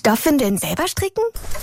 Stoffwindeln selber stricken?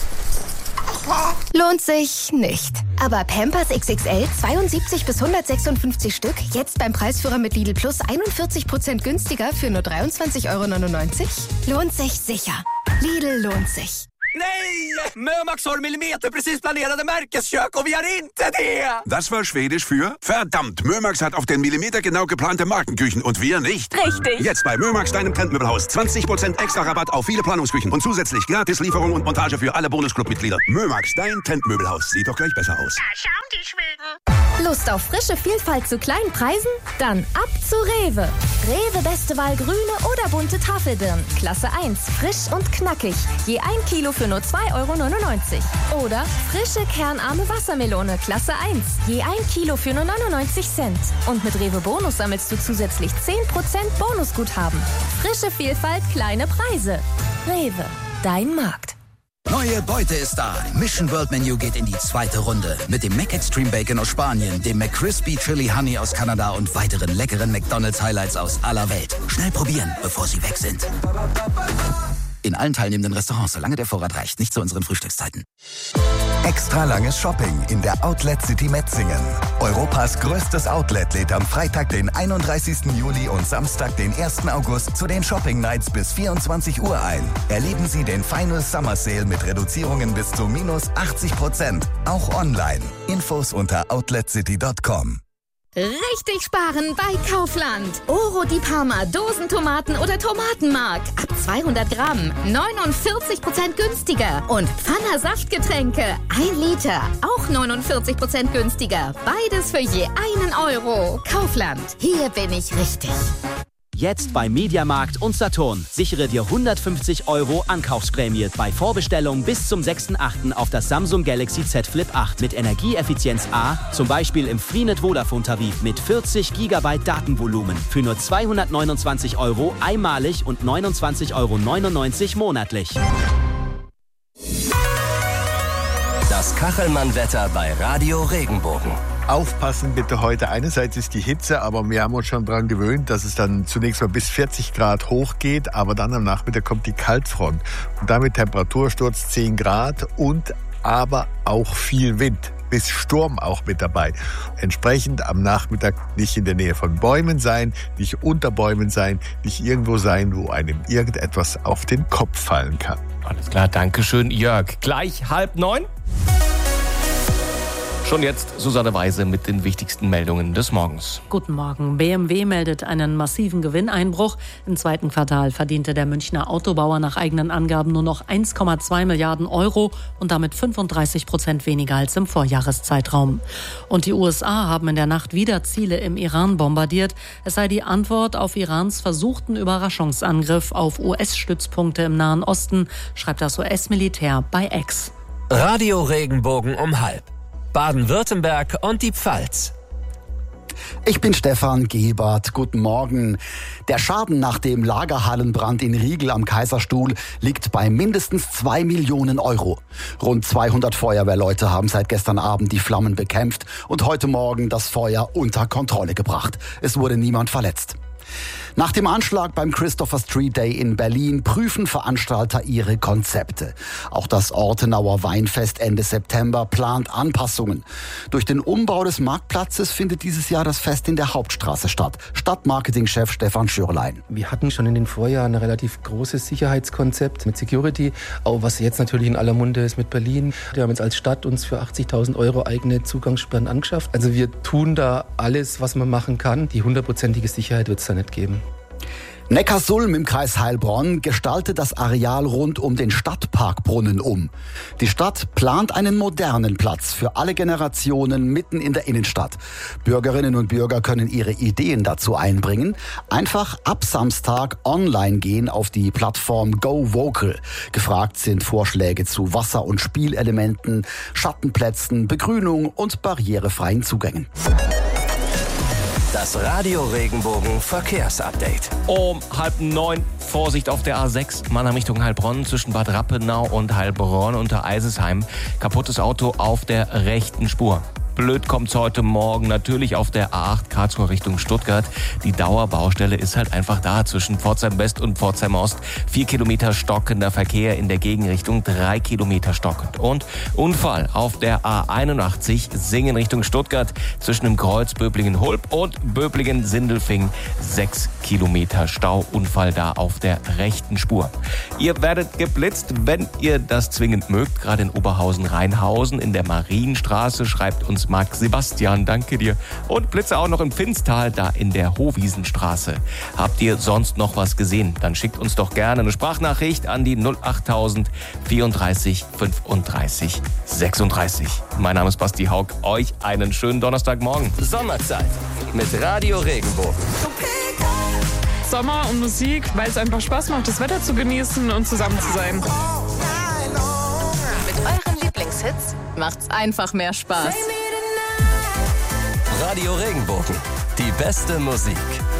Lohnt sich nicht. Aber Pampers XXL 72 bis 156 Stück, jetzt beim Preisführer mit Lidl Plus 41% günstiger für nur 23,99 €? Lohnt sich sicher. Lidl lohnt sich. Nej! Mömax har millimeterprecis planerade Märkeskök och vi har inte det! Das war Schwedisch für verdammt. Mömax hat auf den Millimeter genau geplante Markenküchen und wir nicht. Richtig. Jetzt bei Mömax, deinem Trendmöbelhaus. 20% extra Rabatt auf viele Planungsküchen und zusätzlich Gratislieferung und Montage für alle Bonusclub-Mitglieder. Mömax, dein Trendmöbelhaus. Sieht doch gleich besser aus. Da schauen die Schweden. Lust auf frische Vielfalt zu kleinen Preisen? Dann ab zu Rewe. Rewe beste Wahl grüne oder bunte Tafelbirnen. Klasse 1, frisch und knackig. Je 1 Kilo für nur 2,99 €. Oder frische kernarme Wassermelone, Klasse 1. Je 1 Kilo für nur 99 Cent. Und mit Rewe Bonus sammelst du zusätzlich 10% Bonusguthaben. Frische Vielfalt, kleine Preise. Rewe, dein Markt. Neue Beute ist da. Mission World Menu geht in die zweite Runde. Mit dem Mac Extreme Bacon aus Spanien, dem McCrispy Chili Honey aus Kanada und weiteren leckeren McDonald's Highlights aus aller Welt. Schnell probieren, bevor sie weg sind. In allen teilnehmenden Restaurants, solange der Vorrat reicht. Nicht zu unseren Frühstückszeiten. Extra langes Shopping in der Outlet City Metzingen. Europas größtes Outlet lädt am Freitag, den 31. Juli und Samstag, den 1. August zu den Shopping Nights bis 24 Uhr ein. Erleben Sie den Final Summer Sale mit Reduzierungen bis zu minus 80%. Auch online. Infos unter outletcity.com. Richtig sparen bei Kaufland. Oro di Parma, Dosentomaten oder Tomatenmark. Ab 200 Gramm, 49% günstiger. Und Pfanner Saftgetränke, 1 Liter, auch 49% günstiger. Beides für je 1 €. Kaufland, hier bin ich richtig. Jetzt bei Mediamarkt und Saturn. Sichere dir 150 € Ankaufsprämie bei Vorbestellung bis zum 6.8. auf das Samsung Galaxy Z Flip 8 mit Energieeffizienz A, zum Beispiel im Freenet Vodafone Tarif mit 40 GB Datenvolumen für nur 229 € einmalig und 29,99 € monatlich. Das Kachelmann-Wetter bei Radio Regenbogen. Aufpassen bitte heute. Einerseits ist die Hitze, aber wir haben uns schon daran gewöhnt, dass es dann zunächst mal bis 40 Grad hochgeht, aber dann am Nachmittag kommt die Kaltfront. Und damit Temperatursturz 10 Grad und aber auch viel Wind. Bis Sturm auch mit dabei. Entsprechend am Nachmittag nicht in der Nähe von Bäumen sein, nicht unter Bäumen sein, nicht irgendwo sein, wo einem irgendetwas auf den Kopf fallen kann. Alles klar, danke schön, Jörg. Gleich 8:30. Schon jetzt Susanne Weise mit den wichtigsten Meldungen des Morgens. Guten Morgen. BMW meldet einen massiven Gewinneinbruch. Im zweiten Quartal verdiente der Münchner Autobauer nach eigenen Angaben nur noch 1,2 Milliarden € und damit 35% weniger als im Vorjahreszeitraum. Und die USA haben in der Nacht wieder Ziele im Iran bombardiert. Es sei die Antwort auf Irans versuchten Überraschungsangriff auf US-Stützpunkte im Nahen Osten, schreibt das US-Militär bei X. Radio Regenbogen um 12:30. Baden-Württemberg und die Pfalz. Ich bin Stefan Gebert. Guten Morgen. Der Schaden nach dem Lagerhallenbrand in Riegel am Kaiserstuhl liegt bei mindestens 2 Millionen €. Rund 200 Feuerwehrleute haben seit gestern Abend die Flammen bekämpft und heute Morgen das Feuer unter Kontrolle gebracht. Es wurde niemand verletzt. Nach dem Anschlag beim Christopher Street Day in Berlin prüfen Veranstalter ihre Konzepte. Auch das Ortenauer Weinfest Ende September plant Anpassungen. Durch den Umbau des Marktplatzes findet dieses Jahr das Fest in der Hauptstraße statt. Stadtmarketingchef Stefan Schürlein. Wir hatten schon in den Vorjahren ein relativ großes Sicherheitskonzept mit Security. Auch was jetzt natürlich in aller Munde ist mit Berlin. Wir haben jetzt als Stadt uns für 80.000 € eigene Zugangssperren angeschafft. Also wir tun da alles, was man machen kann. Die 100%ige Sicherheit wird es da nicht geben. Neckarsulm im Kreis Heilbronn gestaltet das Areal rund um den Stadtparkbrunnen um. Die Stadt plant einen modernen Platz für alle Generationen mitten in der Innenstadt. Bürgerinnen und Bürger können ihre Ideen dazu einbringen. Einfach ab Samstag online gehen auf die Plattform Go Vocal. Gefragt sind Vorschläge zu Wasser- und Spielelementen, Schattenplätzen, Begrünung und barrierefreien Zugängen. Das Radio Regenbogen Verkehrsupdate. Um 8:30 Vorsicht auf der A6, Mannheim Richtung Heilbronn zwischen Bad Rappenau und Heilbronn unter Eisesheim. Kaputtes Auto auf der rechten Spur. blöd kommt's heute Morgen natürlich auf der A8 Karlsruhe Richtung Stuttgart. Die Dauerbaustelle ist halt einfach da zwischen Pforzheim West und Pforzheim Ost. 4 Kilometer stockender Verkehr in der Gegenrichtung, 3 Kilometer stockend. Und Unfall auf der A81 Singen Richtung Stuttgart zwischen dem Kreuz Böblingen-Hulb und Böblingen-Sindelfingen. 6 Kilometer Stau, Unfall da auf der rechten Spur. Ihr werdet geblitzt, wenn ihr das zwingend mögt, gerade in Oberhausen-Rheinhausen in der Marienstraße, schreibt uns Marc Sebastian, danke dir. Und Blitze auch noch im Finnstal, da in der Hohwiesenstraße. Habt ihr sonst noch was gesehen? Dann schickt uns doch gerne eine Sprachnachricht an die 08000 34 35 36. Mein Name ist Basti Haug. Euch einen schönen Donnerstagmorgen. Sommerzeit mit Radio Regenbogen. Sommer und Musik, weil es einfach Spaß macht, das Wetter zu genießen und zusammen zu sein. Mit euren Lieblingshits macht's einfach mehr Spaß. Radio Regenbogen, die beste Musik.